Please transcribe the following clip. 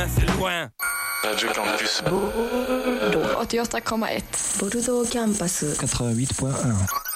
C'est loin. Radio Campus. 88,1 Bordeaux Campus 88.1